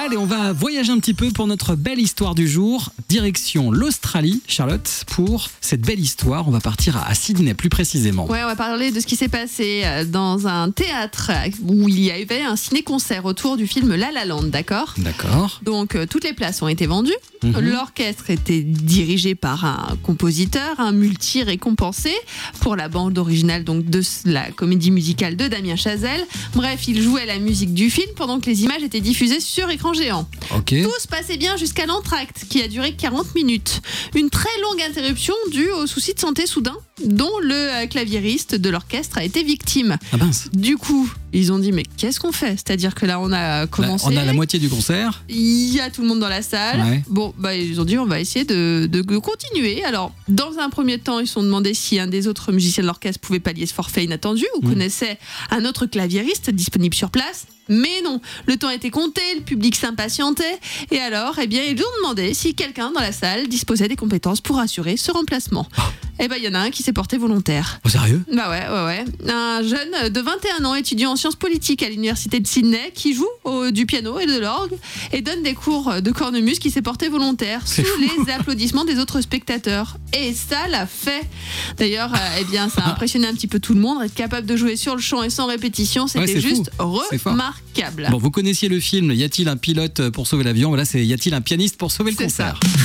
Allez, on va voyager un petit peu pour notre belle histoire du jour. Direction l'Australie, Charlotte. Pour cette belle histoire, on va partir à Sydney plus précisément. Ouais, on va parler de ce qui s'est passé dans un théâtre où il y avait un ciné-concert autour du film La La Land, d'accord ? D'accord. Donc, toutes les places ont été vendues. L'orchestre était dirigé par un compositeur, un multi-récompensé pour la bande originale donc, de la comédie musicale de Damien Chazelle. Bref, il jouait la musique du film pendant que les images étaient diffusées sur écran géant. Ok. Tout se passait bien jusqu'à l'entracte qui a duré 40 minutes. Une très longue interruption due aux soucis de santé soudains dont le claviériste de l'orchestre a été victime. Ah mince. Du coup, ils ont dit mais qu'est-ce qu'on fait ? C'est-à-dire que là on a commencé. On a la moitié du concert. Il y a tout le monde dans la salle. Ouais. Bon, ils ont dit on va essayer de continuer. Alors, dans un premier temps, ils se sont demandé si un des autres musiciens de l'orchestre pouvait pallier ce forfait inattendu ou connaissait un autre claviériste disponible sur place. Mais non, le temps était compté, le public s'impatientait. Et alors, ils ont demandé si quelqu'un dans la salle disposait des compétences pour assurer ce remplacement. Il y en a un qui s'est porté volontaire. Oh, sérieux ? Bah ouais. Un jeune de 21 ans, étudiant en sciences politiques à l'université de Sydney, qui joue du piano et de l'orgue et donne des cours de cornemuse, qui s'est porté volontaire sous les applaudissements des autres spectateurs. Et ça l'a fait. D'ailleurs, ça a impressionné un petit peu tout le monde. Être capable de jouer sur le champ et sans répétition, c'était c'est juste fou. remarquable. Bon, vous connaissiez le film Y a-t-il un pilote pour sauver l'avion ? Voilà, c'est Y a-t-il un pianiste pour sauver le concert ? Ça.